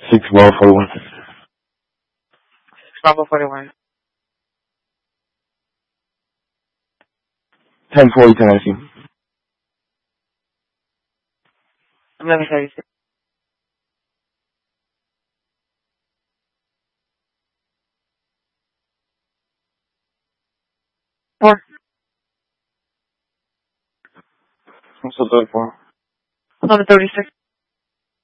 6 Bravo 41. 6 Bravo 41. 1040 Tennessee. 1136. 4. What's the third 4? 1136.